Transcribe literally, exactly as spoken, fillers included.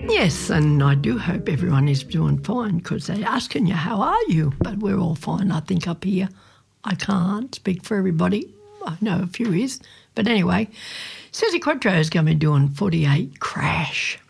Yes, and I do hope everyone is doing fine because they're asking you, how are you? But we're all fine, I think, up here. I can't speak for everybody. I know a few is. But anyway, Susie Quatro is going to be doing forty-eight Crash.